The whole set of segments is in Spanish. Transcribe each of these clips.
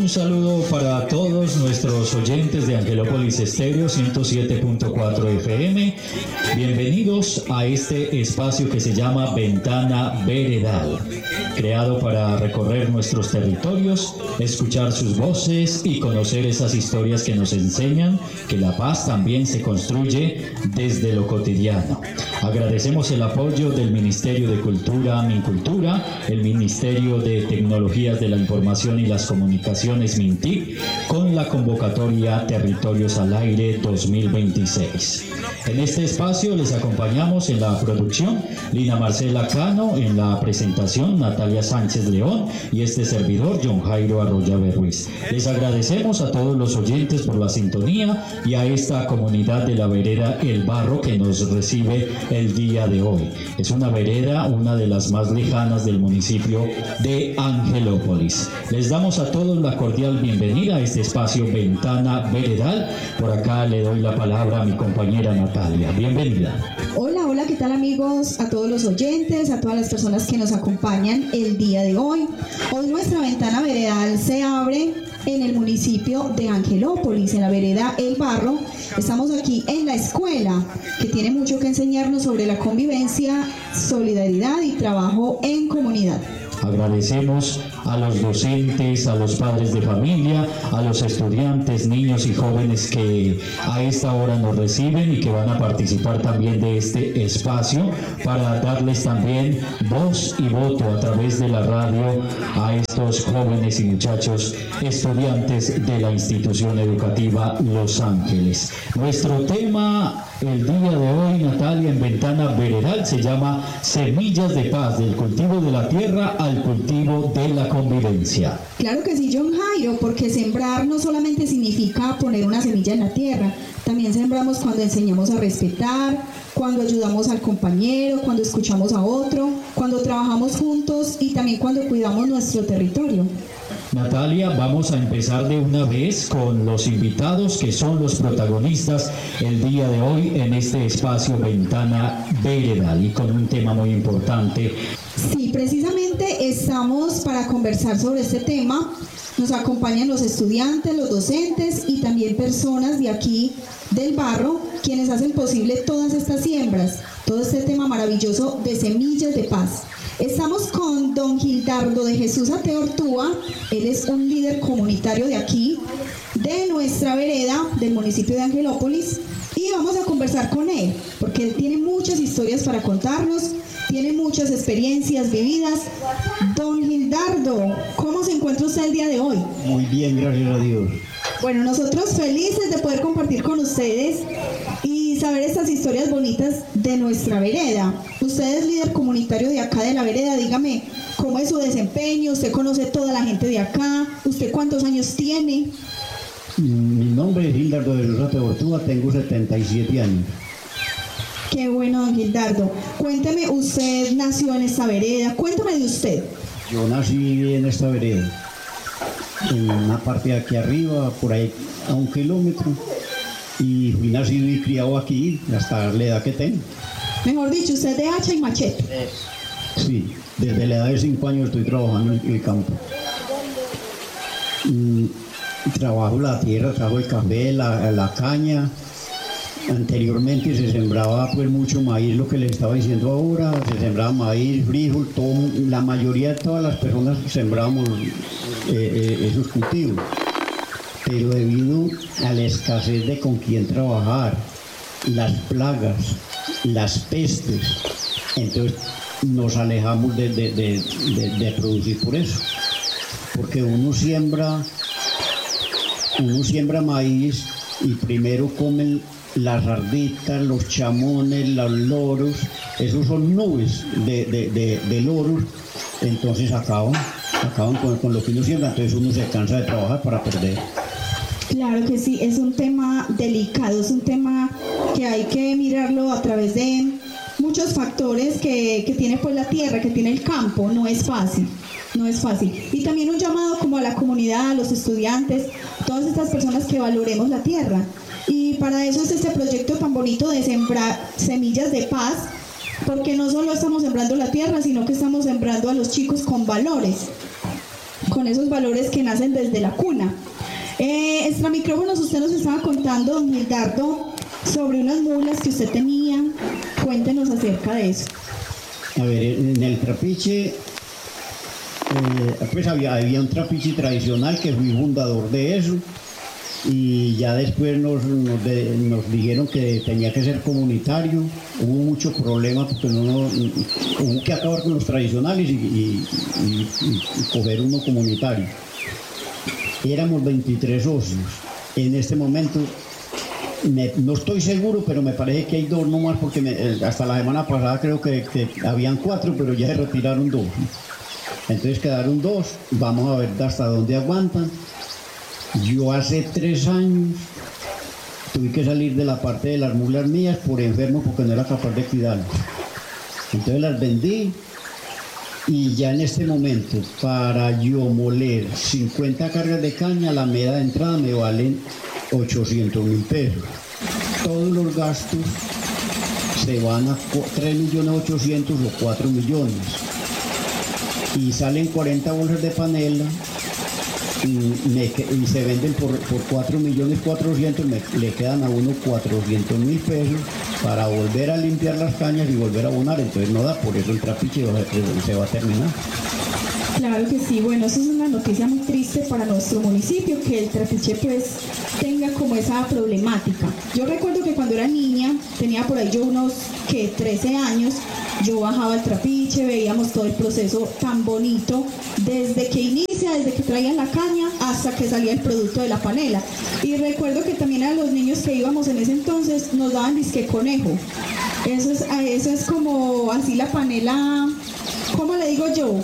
Un saludo para todos nuestros oyentes de Angelópolis Estéreo 107.4 FM. Bienvenidos a este espacio que se llama Ventana Veredal, creado para recorrer nuestros territorios, escuchar sus voces y conocer esas historias que nos enseñan que la paz también se construye desde lo cotidiano. Agradecemos el apoyo del Ministerio de Cultura, Mincultura, el Ministerio de Tecnologías de la Información y las Comunicaciones, MINTIC, con la convocatoria Territorios al Aire 2026. En este espacio les acompañamos en la producción Lina Marcela Cano, en la presentación Natalia Sánchez León y este servidor John Jairo Arroyave Ruiz. Les agradecemos a todos los oyentes por la sintonía y a esta comunidad de la vereda El Barro que nos recibe el día de hoy. Es una vereda, una de las más lejanas del municipio de Angelópolis. Les damos a todos la cordial bienvenida a este espacio Ventana Veredal. Por acá le doy la palabra a mi compañera Natalia. Bienvenida. Hola, hola, ¿qué tal amigos? A todos los oyentes, a todas las personas que nos acompañan el día de hoy. Hoy nuestra Ventana Veredal se abre en el municipio de Angelópolis, en la vereda El Barro. Estamos aquí en la escuela, que tiene mucho que enseñarnos sobre la convivencia, solidaridad y trabajo en comunidad. Agradecemos a los docentes, a los padres de familia, a los estudiantes, niños y jóvenes que a esta hora nos reciben y que van a participar también de este espacio para darles también voz y voto a través de la radio a estos jóvenes y muchachos estudiantes de la institución educativa Los Ángeles. Nuestro tema el día de hoy, Natalia, en Ventana Veredal se llama Semillas de Paz, del cultivo de la tierra al cultivo de la convivencia. Claro que sí, John Jairo, porque sembrar no solamente significa poner una semilla en la tierra, también sembramos cuando enseñamos a respetar, cuando ayudamos al compañero, cuando escuchamos a otro, cuando trabajamos juntos y también cuando cuidamos nuestro territorio. Natalia, vamos a empezar de una vez con los invitados que son los protagonistas el día de hoy en este espacio Ventana Veredal y con un tema muy importante. Sí, precisamente estamos para conversar sobre este tema. Nos acompañan los estudiantes, los docentes y también personas de aquí del barro, quienes hacen posible todas estas siembras, todo este tema maravilloso de Semillas de Paz. Estamos con don Gildardo de Jesús Ateortúa. Él es un líder comunitario de aquí, de nuestra vereda, del municipio de Angelópolis, y vamos a conversar con él, porque él tiene muchas historias para contarnos, tiene muchas experiencias vividas. Don Gildardo, ¿cómo se encuentra usted el día de hoy? Muy bien, gracias a Dios. Bueno, nosotros felices de poder compartir con ustedes y saber estas historias bonitas de nuestra vereda. Usted es líder comunitario de acá de la vereda, dígame, ¿cómo es su desempeño? ¿Usted conoce toda la gente de acá? ¿Usted cuántos años tiene? Mi nombre es Gildardo de Jesús Ateortúa, tengo 77 años. Qué bueno, don Gildardo. Cuénteme, usted nació en esta vereda, cuéntame de usted. Yo nací en esta vereda, en una parte de aquí arriba, por ahí a 1 kilómetro, y fui nacido y criado aquí hasta la edad que tengo. Mejor dicho, usted de hacha y machete. Sí, desde la edad de 5 años estoy trabajando en el campo. Trabajo la tierra, trabajo el café, la caña. Anteriormente se sembraba pues mucho maíz, lo que les estaba diciendo ahora, se sembraba maíz, frijol, todo, la mayoría de todas las personas sembramos esos cultivos, pero debido a la escasez de con quién trabajar, las plagas, las pestes, entonces nos alejamos de producir por eso, porque uno siembra maíz y primero comen las ardillas, los chamones, los loros, esos son nubes de loros, entonces acaban con lo que uno siembra, entonces uno se cansa de trabajar para perder. Claro que sí, es un tema delicado, es un tema que hay que mirarlo a través de muchos factores que tiene pues la tierra, que tiene el campo, no es fácil. Y también un llamado como a la comunidad, a los estudiantes, todas estas personas que valoremos la tierra. Y para eso es este proyecto tan bonito de sembrar semillas de paz, porque no solo estamos sembrando la tierra, sino que estamos sembrando a los chicos con valores con esos valores que nacen desde la cuna. Extra micrófonos, usted nos estaba contando, don Gildardo, sobre unas mulas que usted tenía. Cuéntenos acerca de eso. A ver, en el trapiche, pues había un trapiche tradicional que fui fundador de eso, y ya después nos dijeron que tenía que ser comunitario. Hubo mucho problema porque hubo que acabar con los tradicionales y coger uno comunitario. Éramos 23 socios. En este momento, no estoy seguro, pero me parece que hay 2 nomás, porque hasta la semana pasada creo que habían 4, pero ya se retiraron 2. Entonces quedaron 2, vamos a ver hasta dónde aguantan. Yo hace 3 años tuve que salir de la parte de las mulas mías por enfermo, porque no era capaz de cuidarlas. Entonces las vendí, y ya en este momento, para yo moler 50 cargas de caña, la media de entrada me valen 800.000 pesos. Todos los gastos se van a 3.800.000 o 4 millones. Y salen 40 bolsas de panela y se venden por 4.400.000, le quedan a uno 400.000 pesos para volver a limpiar las cañas y volver a abonar. Entonces no da, por eso el trapiche se va a terminar. Claro que sí, bueno, eso es una noticia muy triste para nuestro municipio, que el trapiche pues tenga como esa problemática. Yo recuerdo que cuando era niña, tenía por ahí yo unos 13 años, yo bajaba el trapiche, veíamos todo el proceso tan bonito, desde que inicia, desde que traían la caña hasta que salía el producto de la panela. Y recuerdo que también a los niños que íbamos en ese entonces nos daban disque conejo. Eso es como así la panela, ¿cómo le digo yo?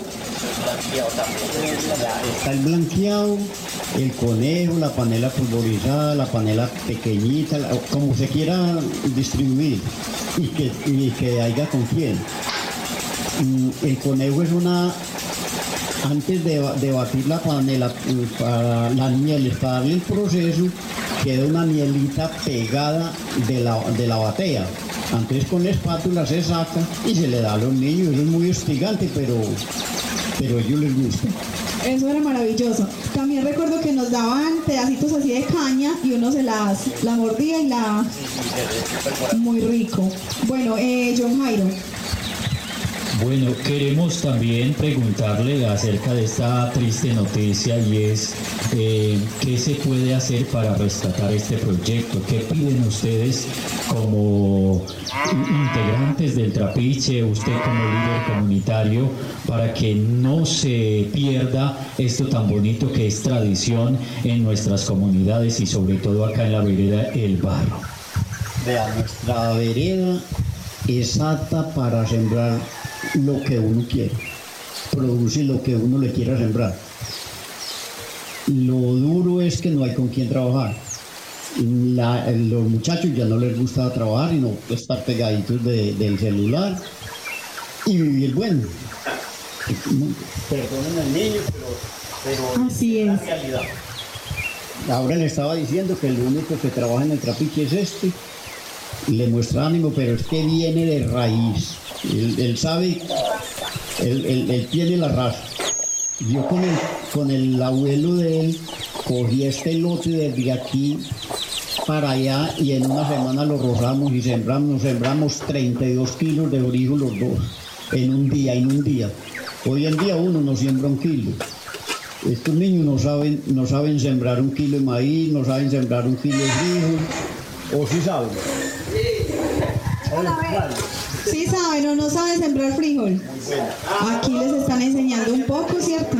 Está el blanqueado, el conejo, la panela pulverizada, la panela pequeñita, como se quiera distribuir y que haya con quién. El conejo es antes de batir la panela para las mieles, para darle el proceso, queda una mielita pegada de la batea. Antes con la espátula se saca y se le da a los niños. Eso es muy hostigante, pero a ellos les gusta. Eso era maravilloso. También recuerdo que nos daban pedacitos así de caña y uno se la mordía y muy rico. Bueno, John Jairo. Bueno, queremos también preguntarle acerca de esta triste noticia, y es ¿qué se puede hacer para rescatar este proyecto? ¿Qué piden ustedes como integrantes del trapiche, usted como líder comunitario, para que no se pierda esto tan bonito que es tradición en nuestras comunidades y sobre todo acá en la vereda El Barro? Vea, nuestra vereda es apta para sembrar lo que uno quiere, produce lo que uno le quiera sembrar. Lo duro es que no hay con quién trabajar. Los muchachos ya no les gusta trabajar, sino estar pegaditos del celular y vivir bueno. Perdonen al niño, pero así es. La realidad. Ahora le estaba diciendo que el único que trabaja en el trapiche es este. Le muestra ánimo, pero es que viene de raíz. Él sabe, él tiene la raza. Yo con el abuelo de él cogí este lote desde aquí para allá y en una semana lo rozamos y sembramos 32 kilos de frijol los dos en un día. Hoy en día uno no siembra 1 kilo. Estos niños no saben sembrar 1 kilo de maíz, no saben sembrar 1 kilo de frijol, o sí saben. Sí saben o no saben sembrar frijol. Aquí les están enseñando un poco, ¿cierto?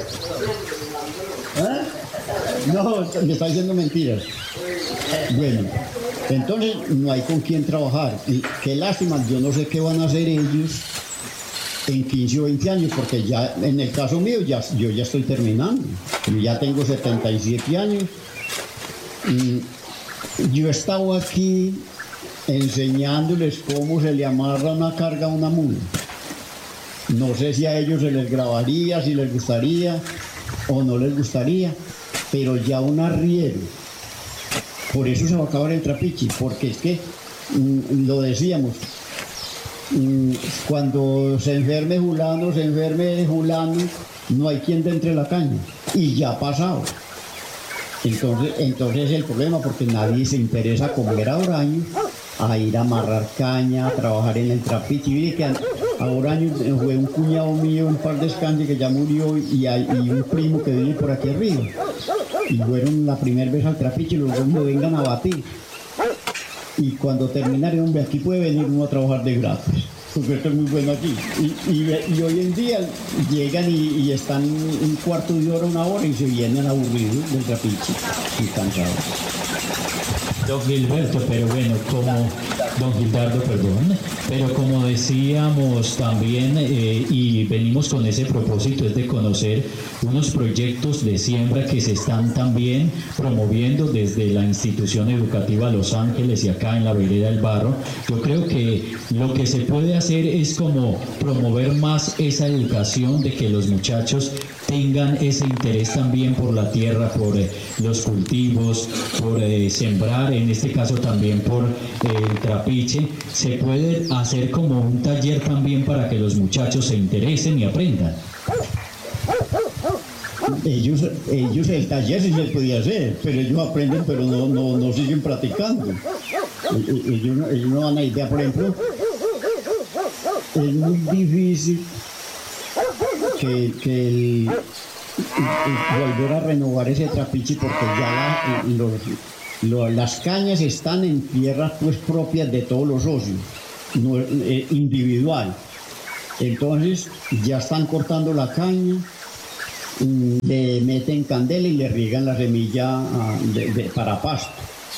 No, me está diciendo mentiras. Bueno, entonces no hay con quién trabajar. Y qué lástima, yo no sé qué van a hacer ellos en 15 o 20 años, porque ya en el caso mío yo ya estoy terminando. Yo ya tengo 77 años. Y yo he estado aquí enseñándoles cómo se le amarra una carga a una mula. No sé si a ellos se les grabaría, si les gustaría o no les gustaría, pero ya un arriero. Por eso se va a acabar el trapiche, porque es que, lo decíamos, cuando se enferme fulano, no hay quien de entre la caña, y ya ha pasado. Entonces es el problema, porque nadie se interesa como era Oraño, a ir a amarrar caña, a trabajar en el trapiche. Y mire que a Oraño fue un cuñado mío, un par de escantes que ya murió, y un primo que vive por aquí arriba. Y fueron la primera vez al trapiche y los dos me vengan a batir. Y cuando terminaron, hombre, aquí puede venir uno a trabajar de gratis, porque esto es muy bueno aquí. Y hoy en día llegan y están un cuarto de hora, una hora, y se vienen aburridos del trapiche y cansados. Don Gilberto, pero bueno, don Gildardo, perdón, pero como decíamos también, y venimos con ese propósito, es de conocer unos proyectos de siembra que se están también promoviendo desde la institución educativa Los Ángeles y acá en la vereda del Barro. Yo creo que lo que se puede hacer es como promover más esa educación, de que los muchachos tengan ese interés también por la tierra, por los cultivos, por sembrar, en este caso también por el trapiche. Se puede hacer como un taller también para que los muchachos se interesen y aprendan. Ellos el taller sí se podía hacer, pero ellos aprenden, pero no siguen practicando. Ellos no van a idea, por ejemplo, es muy difícil que volver a renovar ese trapiche, porque ya las cañas están en tierras pues propias de todos los socios, no, individual. Entonces ya están cortando la caña, le meten candela y le riegan la semilla para pasto.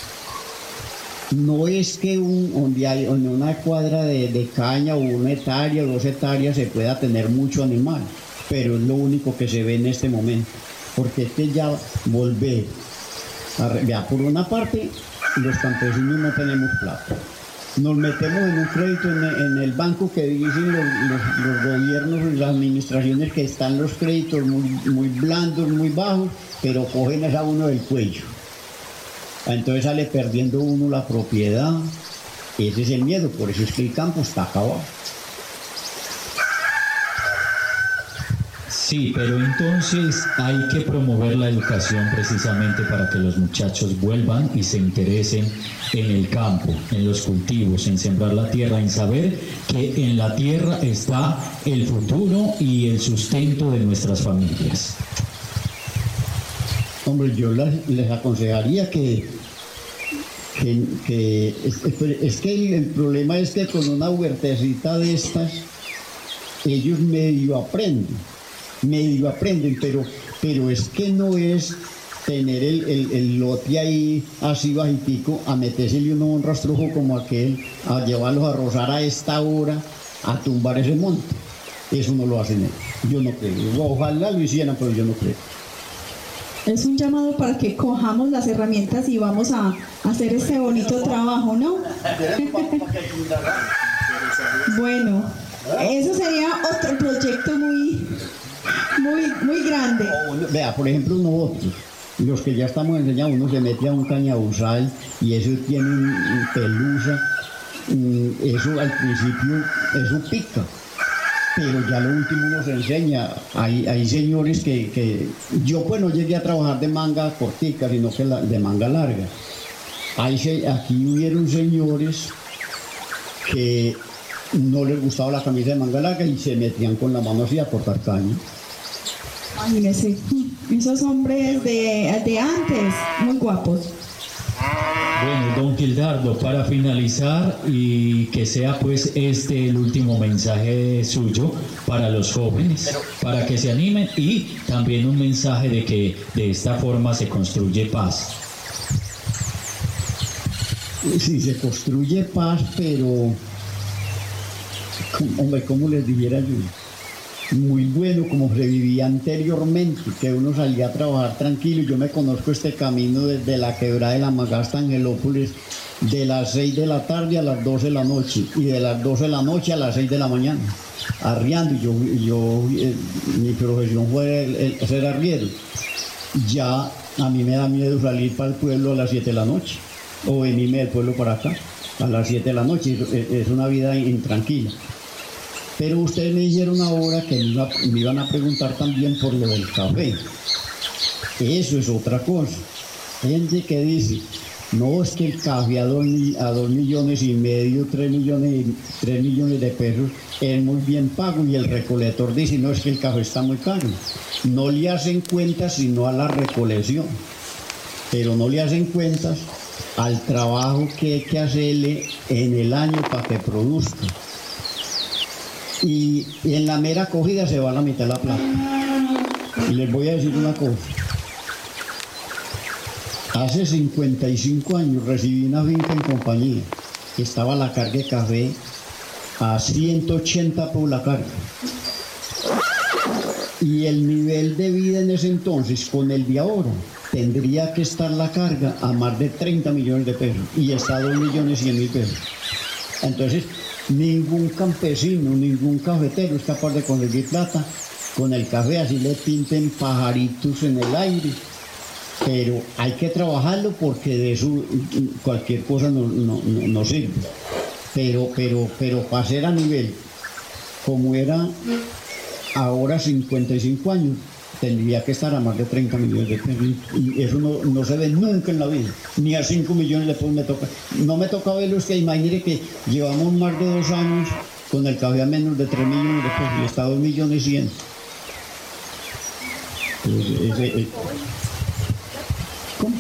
No es que en una cuadra de caña o 1 hectárea o 2 hectáreas se pueda tener mucho animal, pero es lo único que se ve en este momento, porque es que ya volver ya por una parte, los campesinos no tenemos plata, nos metemos en un crédito en el banco que dicen los gobiernos y las administraciones que están los créditos muy blandos, muy bajos, pero cogen a uno del cuello. Entonces sale perdiendo uno la propiedad. Ese es el miedo, por eso es que el campo está acabado. Sí, pero entonces hay que promover la educación precisamente para que los muchachos vuelvan y se interesen en el campo, en los cultivos, en sembrar la tierra, en saber que en la tierra está el futuro y el sustento de nuestras familias. Hombre, yo les aconsejaría que el problema es que con una huertecita de estas, ellos medio aprenden, pero es que no es tener el lote ahí así bajitico, a metérsele uno un rastrojo como aquel, a llevarlos a rozar a esta hora, a tumbar ese monte. Eso no lo hacen ellos, yo no creo. Ojalá lo hicieran, pero yo no creo. Es un llamado para que cojamos las herramientas y vamos a hacer este bonito trabajo, ¿no? Bueno, eso sería otro proyecto muy grande. Vea, por ejemplo, nosotros, los que ya estamos enseñados, uno se mete a un cañabuzal y eso tiene un pelusa, eso al principio, eso pica. Pero ya lo último nos enseña, hay señores que yo pues no llegué a trabajar de manga cortica, sino que de manga larga. Aquí hubieron señores que no les gustaba la camisa de manga larga y se metían con la mano así a cortar caña. Imagínense, esos hombres de antes, muy guapos. Bueno, don Gildardo, para finalizar y que sea pues el último mensaje suyo para los jóvenes, para que se animen, y también un mensaje de que de esta forma se construye paz. Sí, se construye paz, pero, hombre, ¿cómo les dijera yo? Muy bueno como se vivía anteriormente, que uno salía a trabajar tranquilo. Yo me conozco este camino desde la quebrada de la Magasta, Angelópolis, de las 6 de la tarde a las 12 de la noche, y de las 12 de la noche a las 6 de la mañana, arriando. Mi profesión fue ser arriero. Ya a mí me da miedo salir para el pueblo a las 7 de la noche, o venirme del pueblo para acá a las 7 de la noche. Es una vida intranquila. Pero ustedes me dijeron ahora que me iban a preguntar también por lo del café. Eso es otra cosa. Gente que dice, no, es que el café a 2,5 millones, 3 millones de pesos es muy bien pago, y el recolector dice, no, es que el café está muy caro. No le hacen cuenta sino a la recolección, pero no le hacen cuentas al trabajo que hay que hacerle en el año para que produzca. Y en la mera cogida se va a la mitad de la plata. Y les voy a decir una cosa. Hace 55 años recibí una finca en compañía. Estaba la carga de café a 180 por la carga. Y el nivel de vida en ese entonces, con el de ahora, tendría que estar la carga a más de 30 millones de pesos. Y está a 2.100.000 pesos. Entonces, ningún campesino, ningún cafetero es capaz de conseguir plata con el café, así le pinten pajaritos en el aire. Pero hay que trabajarlo, porque de eso cualquier cosa no sirve. Pero para ser a nivel como era ahora, 55 años, tendría que estar a más de 30 millones de pesos. Y eso no se ve nunca en la vida. Ni a 5 millones de pesos me toca. No me toca verlo, es que imagínate que llevamos más de 2 años con el café a menos de 3 millones de pesos y está a 2.100.000. ¿Cómo?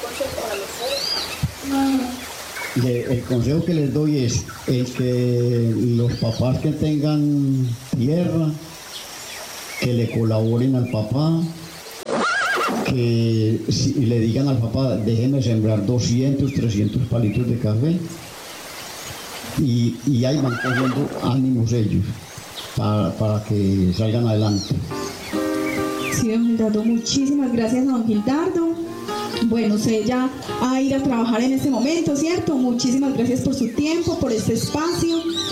El consejo que les doy es el que los papás que tengan tierra, que le colaboren al papá, que le digan al papá, déjeme sembrar 200, 300 palitos de café, y ahí van cogiendo ánimos ellos para que salgan adelante. Sí, don Gildardo, muchísimas gracias, don Gildardo. Bueno, usted ya a ir a trabajar en este momento, ¿cierto? Muchísimas gracias por su tiempo, por este espacio.